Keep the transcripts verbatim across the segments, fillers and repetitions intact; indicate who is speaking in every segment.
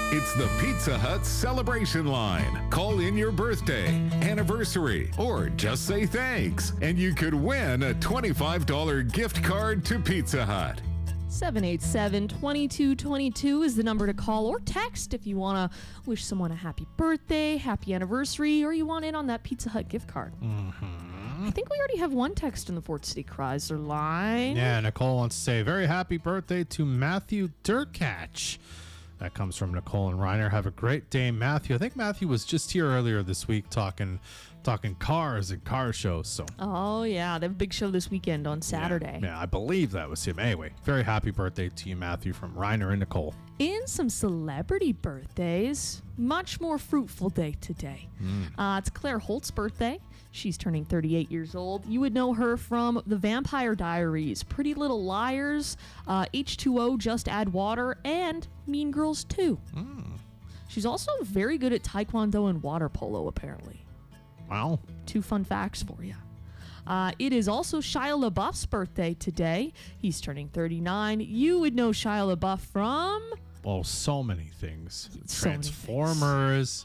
Speaker 1: It's the Pizza Hut Celebration Line. Call in your birthday, anniversary, or just say thanks, and you could win a twenty-five dollars gift card to Pizza Hut.
Speaker 2: seven eight seven, two two two two is the number to call or text if you want to wish someone a happy birthday, happy anniversary, or you want in on that Pizza Hut gift card.
Speaker 3: Mm-hmm.
Speaker 2: I think we already have one text in the Fort City Chrysler line.
Speaker 3: Yeah, Nicole wants to say, very happy birthday to Matthew Durkach. That comes from Nicole and Reiner. Have a great day, Matthew. I think Matthew was just here earlier this week talking talking cars and car shows. So.
Speaker 2: Oh, yeah. They have a big show this weekend on Saturday.
Speaker 3: Yeah, yeah, I believe that was him. Anyway, very happy birthday to you, Matthew, from Reiner and Nicole.
Speaker 2: In some celebrity birthdays, much more fruitful day today. Mm. Uh, it's Claire Holt's birthday. She's turning thirty-eight years old. You would know her from The Vampire Diaries, Pretty Little Liars, uh, H two O, Just Add Water, and Mean Girls two.
Speaker 3: Mm.
Speaker 2: She's also very good at Taekwondo and water polo, apparently.
Speaker 3: Wow.
Speaker 2: Two fun facts for you. Uh, it is also Shia LaBeouf's birthday today. He's turning thirty-nine. You would know Shia LaBeouf from...
Speaker 3: Well, so many things.
Speaker 2: So
Speaker 3: Transformers...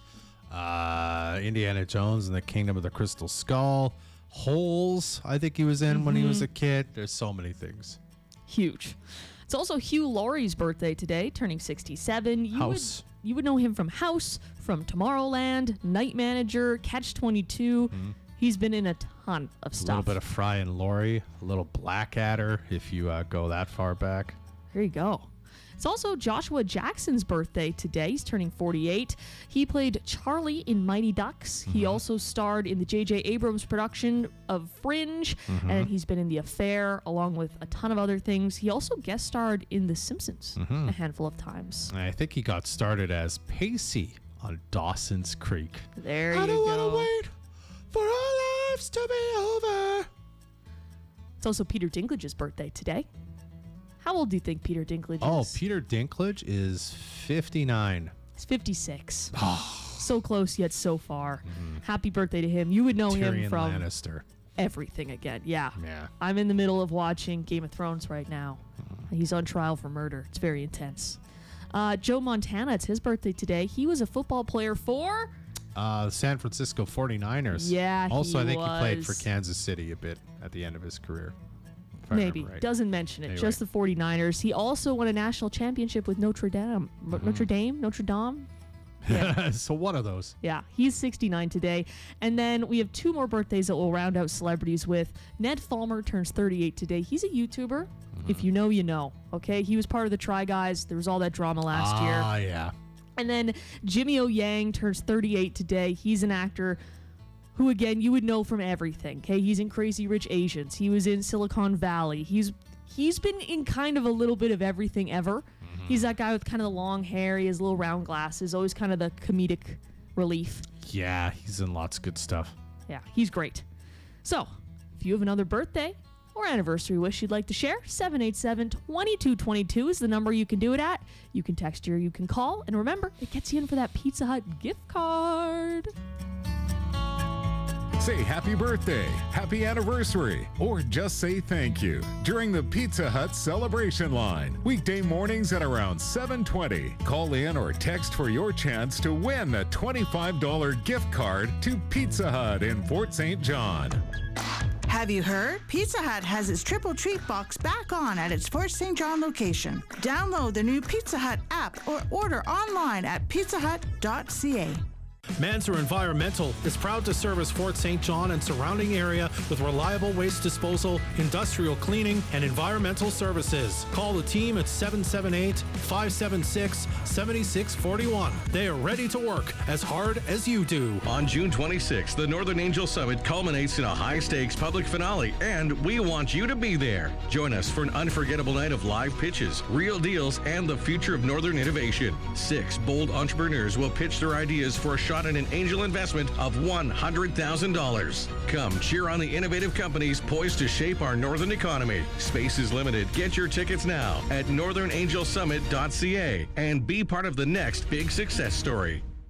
Speaker 3: Uh, Indiana Jones and the Kingdom of the Crystal Skull, Holes, I think he was in mm-hmm. when he was a kid. There's so many things.
Speaker 2: Huge. It's also Hugh Laurie's birthday today, turning sixty-seven. You
Speaker 3: House.
Speaker 2: Would, you would know him from House, from Tomorrowland, Night Manager, Catch twenty-two. Mm-hmm. He's been in a ton of stuff.
Speaker 3: A little bit of Fry and Laurie, a little Blackadder if you uh, go that far back.
Speaker 2: There you go. It's also Joshua Jackson's birthday today. He's turning forty-eight. He played Charlie in Mighty Ducks. Mm-hmm. He also starred in the J J Abrams production of Fringe, mm-hmm. and he's been in The Affair, along with a ton of other things. He also guest starred in The Simpsons mm-hmm. a handful of times.
Speaker 3: I think he got started as Pacey on Dawson's Creek.
Speaker 2: There you
Speaker 3: go. I don't
Speaker 2: go.
Speaker 3: want to wait for our lives to be over.
Speaker 2: It's also Peter Dinklage's birthday today. How old do you think Peter Dinklage
Speaker 3: oh,
Speaker 2: is?
Speaker 3: Oh, Peter Dinklage is fifty-nine.
Speaker 2: He's fifty-six. So close yet so far. Mm-hmm. Happy birthday to him. You would know
Speaker 3: Tyrion
Speaker 2: him from
Speaker 3: Lannister.
Speaker 2: Everything again. Yeah.
Speaker 3: Yeah.
Speaker 2: I'm in the middle of watching Game of Thrones right now. Mm-hmm. He's on trial for murder. It's very intense. Uh, Joe Montana, it's his birthday today. He was a football player for...
Speaker 3: Uh, San Francisco forty-niners.
Speaker 2: Yeah,
Speaker 3: Also,
Speaker 2: he
Speaker 3: I think
Speaker 2: was.
Speaker 3: he played for Kansas City a bit at the end of his career.
Speaker 2: Maybe.
Speaker 3: Right.
Speaker 2: Doesn't mention it.
Speaker 3: Anyway.
Speaker 2: Just the forty-niners. He also won a national championship with Notre Dame. Mm-hmm. Notre Dame? Notre Dame?
Speaker 3: Yeah. So one of those.
Speaker 2: Yeah. He's sixty-nine today. And then we have two more birthdays that we'll round out celebrities with. Ned Falmer turns thirty-eight today. He's a YouTuber. Mm-hmm. If you know, you know. Okay? He was part of the Try Guys. There was all that drama last
Speaker 3: ah,
Speaker 2: year.
Speaker 3: Ah, yeah.
Speaker 2: And then Jimmy O Yang turns thirty-eight today. He's an actor who, again, you would know from everything. Okay, he's in Crazy Rich Asians. He was in Silicon Valley. He's he's been in kind of a little bit of everything ever. Mm-hmm. He's that guy with kind of the long hair. He has little round glasses. Always kind of the comedic relief.
Speaker 3: Yeah, he's in lots of good stuff.
Speaker 2: Yeah, he's great. So, if you have another birthday or anniversary wish you'd like to share, seven eight seven, two two two two is the number you can do it at. You can text or you can call. And remember, it gets you in for that Pizza Hut gift card.
Speaker 1: Say happy birthday, happy anniversary, or just say thank you during the Pizza Hut Celebration Line. Weekday mornings at around seven twenty. Call in or text for your chance to win a twenty-five dollars gift card to Pizza Hut in Fort Saint John.
Speaker 4: Have you heard? Pizza Hut has its triple treat box back on at its Fort Saint John location. Download the new Pizza Hut app or order online at pizza hut dot c a.
Speaker 5: Manser Environmental is proud to service Fort Saint John and surrounding area with reliable waste disposal, industrial cleaning, and environmental services. Call the team at seven seven eight, five seven six, seven six four one. They are ready to work as hard as you do.
Speaker 6: On June twenty-sixth, the Northern Angel Summit culminates in a high-stakes public finale, and we want you to be there. Join us for an unforgettable night of live pitches, real deals, and the future of Northern innovation. Six bold entrepreneurs will pitch their ideas for a shot at an angel investment of one hundred thousand dollars. Come cheer on the innovative companies poised to shape our northern economy. Space is limited. Get your tickets now at northern angel summit dot c a and be part of the next big success story.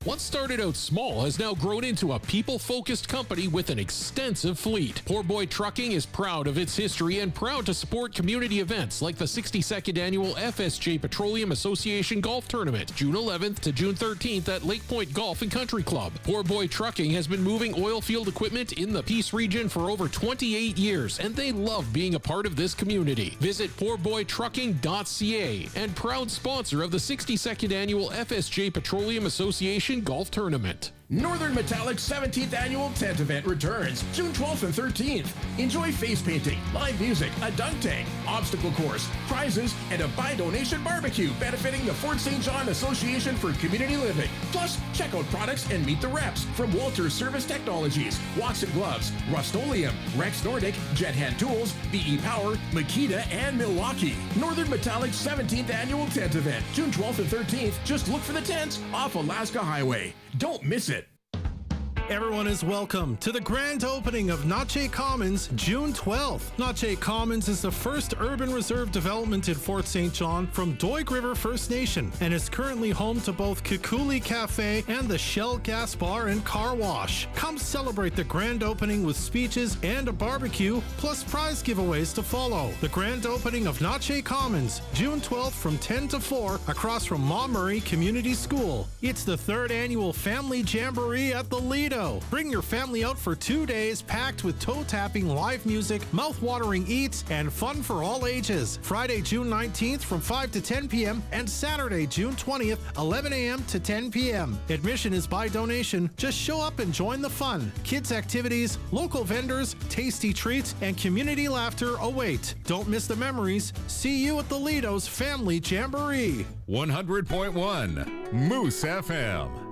Speaker 7: What started out small has now grown into a people-focused company with an extensive fleet. Poor Boy Trucking is proud of its history and proud to support community events like the sixty-second Annual F S J Petroleum Association Golf Tournament, June eleventh to June thirteenth at Lake Point Golf and Country Club. Poor Boy Trucking has been moving oil field equipment in the Peace region for over twenty-eight years, and they love being a part of this community. Visit poor boy trucking dot c a and proud sponsor of the sixty-second Annual F S J Petroleum Association Golf Tournament.
Speaker 8: Northern Metallic's seventeenth Annual Tent Event returns June twelfth and thirteenth. Enjoy face painting, live music, a dunk tank, obstacle course, prizes, and a buy donation barbecue benefiting the Fort Saint John Association for Community Living. Plus, check out products and meet the reps from Walters Service Technologies, Watson Gloves, Rust-Oleum, Rex Nordic, Jet Hand Tools, B E Power, Makita, and Milwaukee. Northern Metallic's seventeenth Annual Tent Event, June twelfth and thirteenth. Just look for the tents off Alaska Highway. Don't miss it.
Speaker 5: Everyone is welcome to the grand opening of Nache Commons June twelfth. Nache Commons is the first urban reserve development in Fort Saint John from Doig River First Nation and is currently home to both Kukuli Cafe and the Shell Gas Bar and Car Wash. Come celebrate the grand opening with speeches and a barbecue, plus prize giveaways to follow. The grand opening of Nache Commons June twelfth from ten to four across from Montmurray Community School. It's the third annual Family Jamboree at the Lido. Bring your family out for two days packed with toe-tapping live music, mouth-watering eats, and fun for all ages. Friday, June nineteenth from five to ten p.m. and Saturday, June twentieth, eleven a.m. to ten p.m. Admission is by donation. Just show up and join the fun. Kids' activities, local vendors, tasty treats, and community laughter await. Don't miss the memories. See you at the Lido's Family Jamboree.
Speaker 1: one hundred point one Moose F M.